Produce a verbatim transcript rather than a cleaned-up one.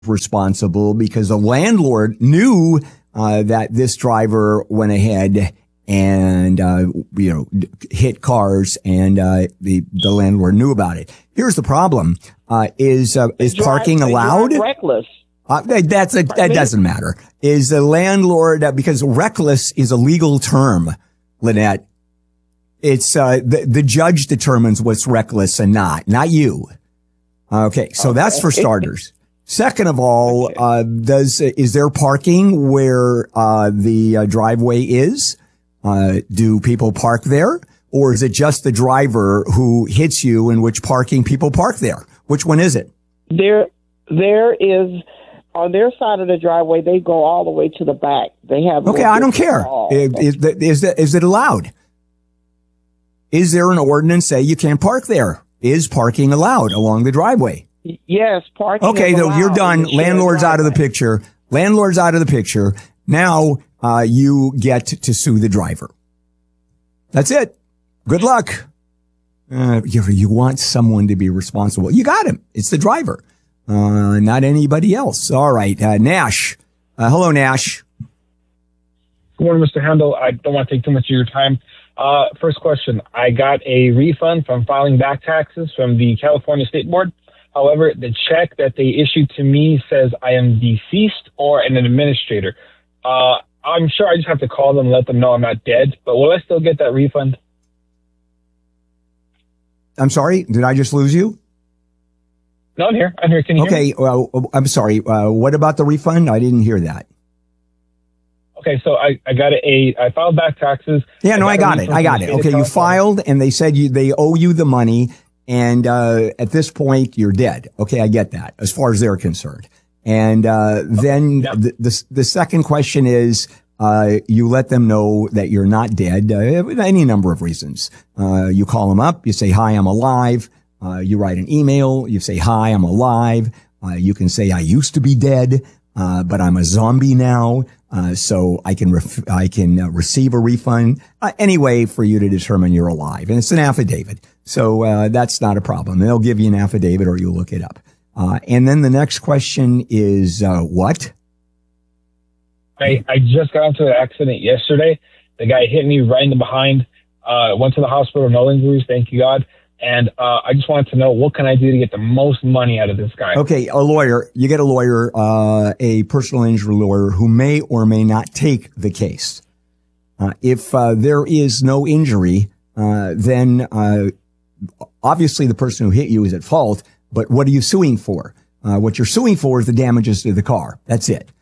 responsible because the landlord knew uh, that this driver went ahead and, uh, you know, hit cars, and uh, the the landlord knew about it. Here's the problem: uh, is uh, is drive, parking allowed? Reckless. Uh, that's a, that doesn't matter. Is the landlord uh, because reckless is a legal term, Lynette? It's uh, the the judge determines what's reckless and not, not you. Okay, so okay. That's for starters. Second of all, okay. uh, does is there parking where uh, the uh, driveway is? Uh, do people park there, or is it just the driver who hits you? In which parking people park there? Which one is it? There, there is on their side of the driveway. They go all the way to the back. They have okay. I don't care. Is, is, is, is it allowed? Is there an ordinance say you can't park there? Is parking allowed along the driveway? Yes, parking. Okay, though you're done. Landlord's out of the picture. Landlord's out of the picture. Now, uh, you get to sue the driver. That's it. Good luck. Uh, you, you want someone to be responsible. You got him. It's the driver, uh, not anybody else. All right. Uh, Nash. Uh, hello, Nash. Good morning, Mister Handel. I don't want to take too much of your time. Uh, first question. I got a refund from filing back taxes from the California State Board. However, the check that they issued to me says I am deceased or an administrator. Uh, I'm sure I just have to call them and let them know I'm not dead, but will I still get that refund? I'm sorry. Did I just lose you? No, I'm here. I'm here. Can you okay, hear me? Well, I'm sorry. Uh, what about the refund? I didn't hear that. Okay, so I, I got a, I filed back taxes. Yeah, no, I got, I got it. I got it. Okay, you filed and they said you, they owe you the money. And, uh, at this point, you're dead. Okay, I get that as far as they're concerned. And, uh, then yeah. the, the, the second question is, uh, you let them know that you're not dead, uh, any number of reasons. Uh, you call them up, you say, hi, I'm alive. Uh, you write an email, you say, hi, I'm alive. Uh, you can say, I used to be dead, uh, but I'm a zombie now. Uh, so I can, ref- I can uh, receive a refund, uh, any way for you to determine you're alive. And it's an affidavit. So, uh, that's not a problem. They'll give you an affidavit or you look it up. Uh, and then the next question is, uh, what? I, I just got into an accident yesterday. The guy hit me right in the behind, uh, went to the hospital, no injuries, thank you God. And, uh, I just wanted to know, what can I do to get the most money out of this guy? Okay. A lawyer, you get a lawyer, uh, a personal injury lawyer who may or may not take the case. Uh, if, uh, there is no injury, uh, then, uh, obviously the person who hit you is at fault, but what are you suing for? Uh, what you're suing for is the damages to the car. That's it.